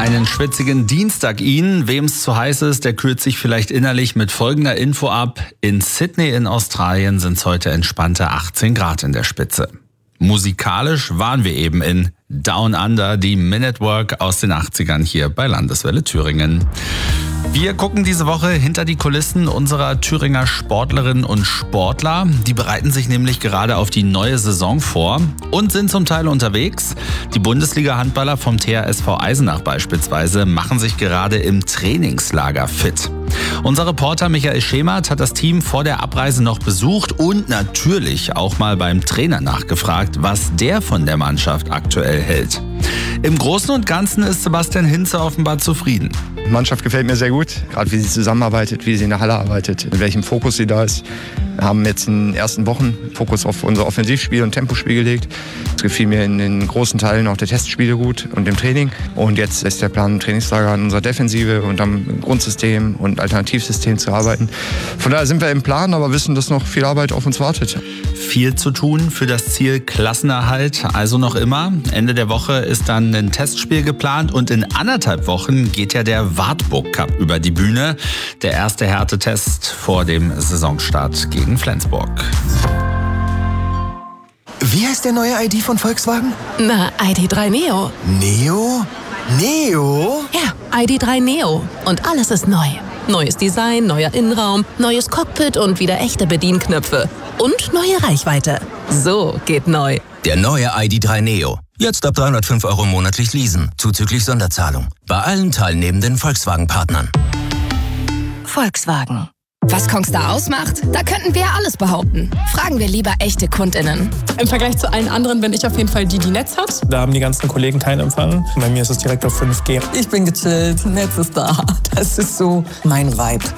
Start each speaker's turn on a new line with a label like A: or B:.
A: Einen schwitzigen Dienstag Ihnen. Wem es zu heiß ist, der kühlt sich vielleicht innerlich mit folgender Info ab. In Sydney in Australien sind es heute entspannte 18 Grad in der Spitze. Musikalisch waren wir eben in Down Under, die Minute Work aus den 80ern hier bei Landeswelle Thüringen. Wir gucken diese Woche hinter die Kulissen unserer Thüringer Sportlerinnen und Sportler. Die bereiten sich nämlich gerade auf die neue Saison vor und sind zum Teil unterwegs. Die Bundesliga-Handballer vom THSV Eisenach beispielsweise machen sich gerade im Trainingslager fit. Unser Reporter Michael Schemert hat das Team vor der Abreise noch besucht und natürlich auch mal beim Trainer nachgefragt, was der von der Mannschaft aktuell hält. Im Großen und Ganzen ist Sebastian Hinze offenbar zufrieden.
B: Die Mannschaft gefällt mir sehr gut, gerade wie sie zusammenarbeitet, wie sie in der Halle arbeitet, in welchem Fokus sie da ist. Wir haben jetzt in den ersten Wochen Fokus auf unser Offensivspiel und Tempospiel gelegt. Es gefiel mir in den großen Teilen auch der Testspiele gut und im Training. Und jetzt ist der Plan im Trainingslager an unserer Defensive und am Grundsystem und Alternativsystem zu arbeiten. Von daher sind wir im Plan, aber wissen, dass noch viel Arbeit auf uns wartet.
A: Viel zu tun für das Ziel Klassenerhalt, also noch immer. Ende der Woche ist dann ein Testspiel geplant und in 1,5 Wochen geht ja der Wartburg Cup über die Bühne. Der erste Härtetest vor dem Saisonstart gegen Flensburg.
C: Wie heißt der neue ID von Volkswagen?
D: Na, ID.3 Neo.
C: Neo? Neo?
D: Ja, ID.3 Neo. Und alles ist neu. Neues Design, neuer Innenraum, neues Cockpit und wieder echte Bedienknöpfe. Und neue Reichweite. So geht neu.
E: Der neue ID.3 Neo. Jetzt ab 305 € monatlich leasen, zuzüglich Sonderzahlung. Bei allen teilnehmenden Volkswagen-Partnern.
D: Volkswagen.
F: Was Kongstar ausmacht? Da könnten wir ja alles behaupten. Fragen wir lieber echte KundInnen.
G: Im Vergleich zu allen anderen bin ich auf jeden Fall die Netz hat.
H: Da haben die ganzen Kollegen keinen Empfang. Bei mir ist es direkt auf 5G.
I: Ich bin gechillt, Netz ist da. Das ist so mein Vibe.